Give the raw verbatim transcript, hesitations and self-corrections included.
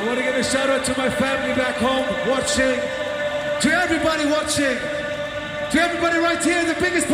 I want to give a shout out to my family back home watching, to everybody watching, to everybody right here in the biggest